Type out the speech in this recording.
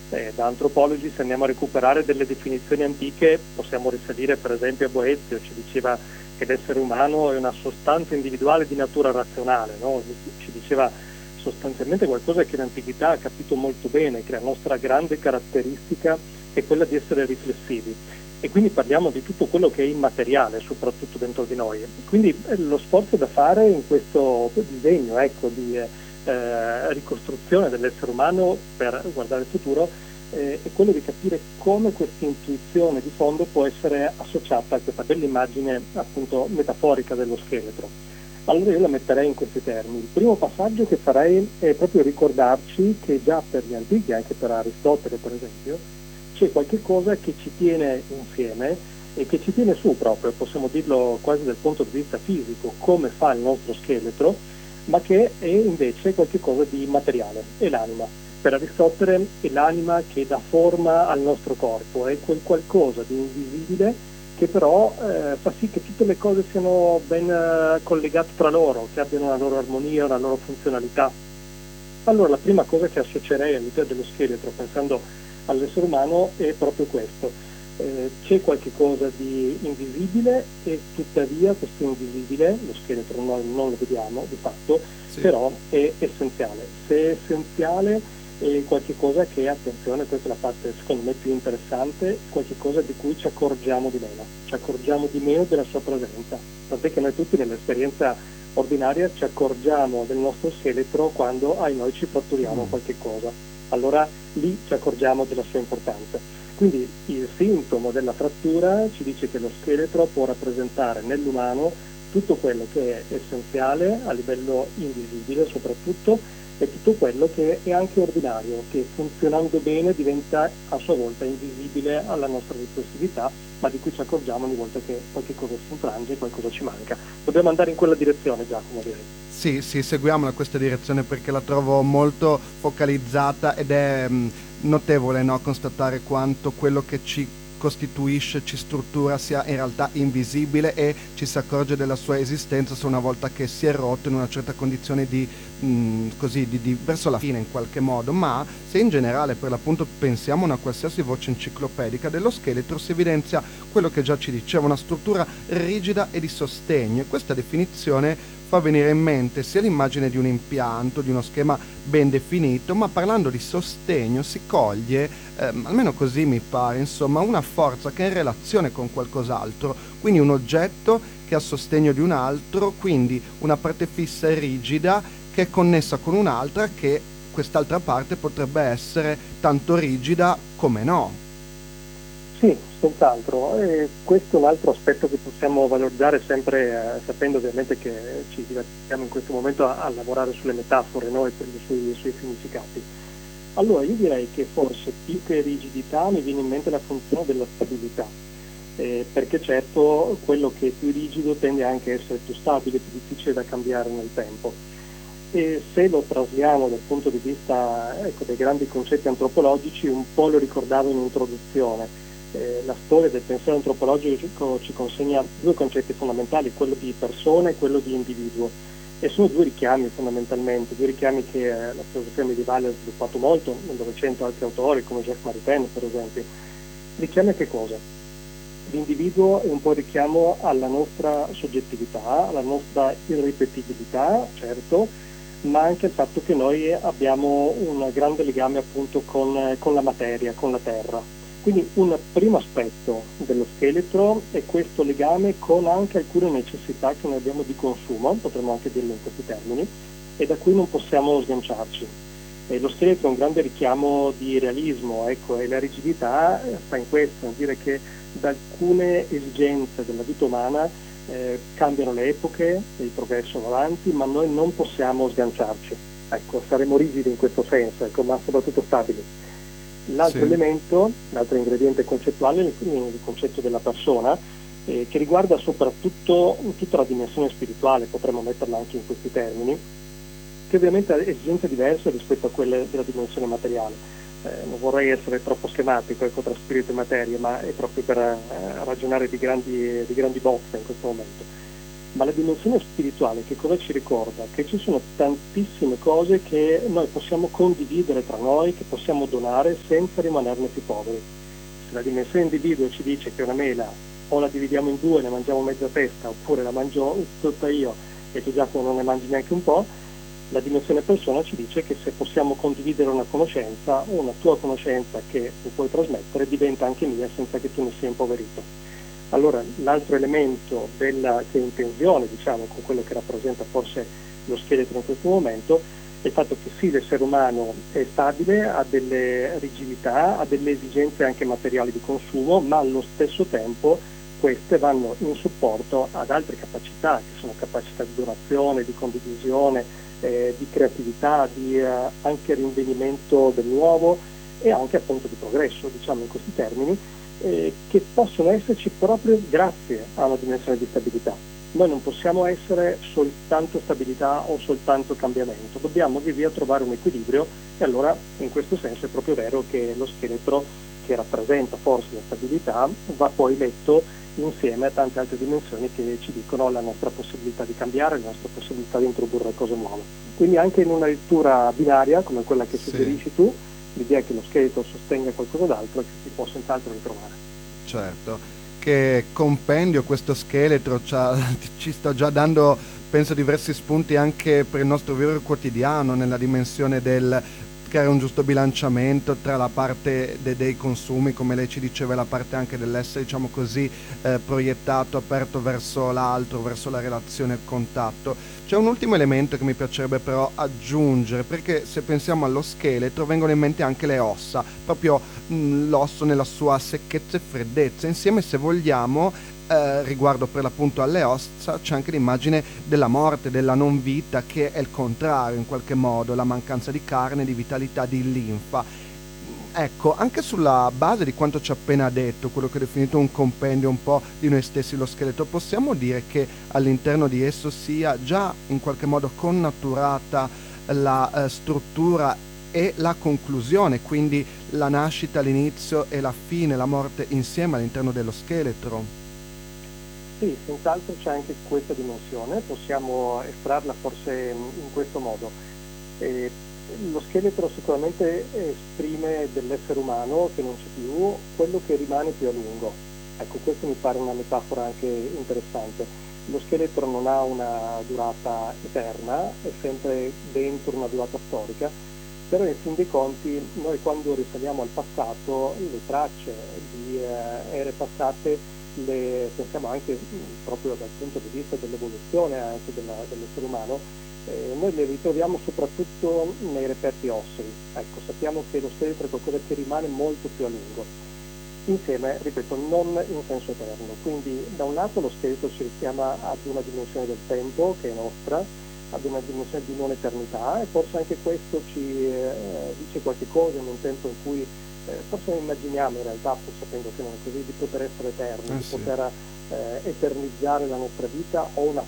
Da antropologi, se andiamo a recuperare delle definizioni antiche, possiamo risalire per esempio a Boezio, ci diceva che l'essere umano è una sostanza individuale di natura razionale, no? Ci diceva sostanzialmente qualcosa che in antichità ha capito molto bene, che la nostra grande caratteristica è quella di essere riflessivi. E quindi parliamo di tutto quello che è immateriale, soprattutto dentro di noi. Quindi lo sforzo da fare in questo disegno, ecco, di ricostruzione dell'essere umano per guardare il futuro, è quello di capire come questa intuizione di fondo può essere associata a questa bella immagine appunto metaforica dello scheletro. Allora io la metterei in questi termini. Il primo passaggio che farei è proprio ricordarci che già per gli antichi, anche per Aristotele per esempio, c'è qualche cosa che ci tiene insieme e che ci tiene su proprio, possiamo dirlo quasi dal punto di vista fisico, come fa il nostro scheletro, ma che è invece qualche cosa di immateriale, è l'anima. Per Aristotele è l'anima che dà forma al nostro corpo, è quel qualcosa di invisibile che però fa sì che tutte le cose siano ben collegate tra loro, che abbiano una loro armonia, una loro funzionalità. Allora la prima cosa che associerei all'interno dello scheletro, pensando all'essere umano, è proprio questo. C'è qualche cosa di invisibile e tuttavia questo invisibile, lo scheletro noi non lo vediamo di fatto, Sì. però è essenziale. Se è essenziale è qualche cosa che, attenzione, questa è la parte secondo me più interessante, qualche cosa di cui ci accorgiamo di meno della sua presenza. Tant'è che noi tutti nell'esperienza ordinaria ci accorgiamo del nostro scheletro quando noi ci fratturiamo qualche cosa. Allora lì ci accorgiamo della sua importanza. Quindi il sintomo della frattura ci dice che lo scheletro può rappresentare nell'umano tutto quello che è essenziale a livello invisibile soprattutto e tutto quello che è anche ordinario, che funzionando bene diventa a sua volta invisibile alla nostra riflessività, ma di cui ci accorgiamo ogni volta che qualche cosa si infrange, qualcosa ci manca. Dobbiamo andare in quella direzione, Giacomo, direi. Sì, seguiamola questa direzione perché la trovo molto focalizzata ed è notevole, no, constatare quanto quello che ci costituisce, ci struttura sia in realtà invisibile e ci si accorge della sua esistenza solo una volta che si è rotto in una certa condizione di verso la fine in qualche modo. Ma se in generale per l'appunto pensiamo a una qualsiasi voce enciclopedica dello scheletro, si evidenzia quello che già ci diceva, una struttura rigida e di sostegno, e questa definizione fa venire in mente sia l'immagine di un impianto, di uno schema ben definito, ma parlando di sostegno si coglie, almeno così mi pare, insomma, una forza che è in relazione con qualcos'altro, quindi un oggetto che ha sostegno di un altro, quindi una parte fissa e rigida che è connessa con un'altra, che quest'altra parte potrebbe essere tanto rigida come no. Sì, senz'altro. Questo è un altro aspetto che possiamo valorizzare sempre sapendo ovviamente che ci divertiamo in questo momento a lavorare sulle metafore, no? E quindi sui significati. Allora io direi che forse più che rigidità mi viene in mente la funzione della stabilità, perché certo quello che è più rigido tende anche a essere più stabile, più difficile da cambiare nel tempo. E se lo trasliamo dal punto di vista dei grandi concetti antropologici, un po' lo ricordavo in introduzione. La storia del pensiero antropologico ci consegna due concetti fondamentali, quello di persona e quello di individuo, e sono due richiami fondamentalmente, due richiami che la filosofia medievale ha sviluppato molto, nel Novecento altri autori come Jacques Maritain per esempio. Richiami a che cosa? L'individuo è un po' richiamo alla nostra soggettività, alla nostra irripetibilità, certo, ma anche al fatto che noi abbiamo un grande legame appunto con la materia, con la terra. Quindi un primo aspetto dello scheletro è questo legame con anche alcune necessità che noi abbiamo di consumo, potremmo anche dirlo in questi termini, e da cui non possiamo sganciarci. Lo scheletro è un grande richiamo di realismo, ecco, e la rigidità sta in questo, nel dire che da alcune esigenze della vita umana cambiano le epoche, il progresso va avanti, ma noi non possiamo sganciarci. Ecco, saremo rigidi in questo senso, ecco, ma soprattutto stabili. L'altro elemento, l'altro ingrediente concettuale è il concetto della persona, che riguarda soprattutto tutta la dimensione spirituale, potremmo metterla anche in questi termini, che ovviamente ha esigenze diverse rispetto a quelle della dimensione materiale. Non vorrei essere troppo schematico tra spirito e materia, ma è proprio per ragionare di grandi bozze in questo momento. Ma la dimensione spirituale che cosa ci ricorda? Che ci sono tantissime cose che noi possiamo condividere tra noi, che possiamo donare senza rimanerne più poveri. Se la dimensione individuo ci dice che una mela o la dividiamo in due, ne mangiamo mezza testa, oppure la mangio tutta io e tu Giacomo non ne mangi neanche un po', la dimensione persona ci dice che se possiamo condividere una conoscenza, una tua conoscenza che mi puoi trasmettere diventa anche mia senza che tu ne sia impoverito. Allora l'altro elemento che è in tensione, diciamo, con quello che rappresenta forse lo scheletro in questo momento, è il fatto che sì, l'essere umano è stabile, ha delle rigidità, ha delle esigenze anche materiali di consumo, ma allo stesso tempo queste vanno in supporto ad altre capacità, che sono capacità di donazione, di condivisione, di creatività, di anche rinvenimento del nuovo e anche appunto di progresso, diciamo in questi termini, che possono esserci proprio grazie a una dimensione di stabilità. Noi non possiamo essere soltanto stabilità o soltanto cambiamento, dobbiamo via via trovare un equilibrio e allora in questo senso è proprio vero che lo scheletro, che rappresenta forse la stabilità, va poi letto insieme a tante altre dimensioni che ci dicono la nostra possibilità di cambiare, la nostra possibilità di introdurre cose nuove. Quindi anche in una lettura binaria come quella che suggerisci tu, l'idea che lo scheletro sostenga qualcosa d'altro si può senz'altro ritrovare. Certo, che compendio questo scheletro ci sta già dando, penso, diversi spunti anche per il nostro vivere quotidiano, nella dimensione del creare un giusto bilanciamento tra la parte dei consumi, come lei ci diceva, e la parte anche dell'essere, diciamo così, proiettato, aperto verso l'altro, verso la relazione e il contatto. C'è un ultimo elemento che mi piacerebbe però aggiungere, perché se pensiamo allo scheletro vengono in mente anche le ossa, proprio l'osso nella sua secchezza e freddezza. Insieme, se vogliamo, riguardo per l'appunto alle ossa, c'è anche l'immagine della morte, della non vita, che è il contrario in qualche modo, la mancanza di carne, di vitalità, di linfa. Ecco, anche sulla base di quanto ci ha appena detto, quello che ho definito un compendio un po' di noi stessi, lo scheletro, possiamo dire che all'interno di esso sia già in qualche modo connaturata la struttura e la conclusione, quindi la nascita, l'inizio e la fine, la morte insieme all'interno dello scheletro? Sì, senz'altro c'è anche questa dimensione, possiamo estrarla forse in questo modo. Eh, Lo scheletro sicuramente esprime dell'essere umano che non c'è più quello che rimane più a lungo. Ecco, questo mi pare una metafora anche interessante. Lo scheletro non ha una durata eterna, è sempre dentro una durata storica, però in fin dei conti noi quando risaliamo al passato le tracce di ere passate le pensiamo anche proprio dal punto di vista dell'evoluzione anche dell'essere umano, noi le ritroviamo soprattutto nei reperti ossei. Ecco, sappiamo che lo scheletro è qualcosa che rimane molto più a lungo, insieme, ripeto, non in senso eterno. Quindi da un lato lo scheletro ci richiama ad una dimensione del tempo che è nostra, ad una dimensione di non eternità, e forse anche questo ci dice qualche cosa in un tempo in cui forse non immaginiamo in realtà, pur sapendo che non è così, di poter essere eterni, di poter eternizzare la nostra vita o una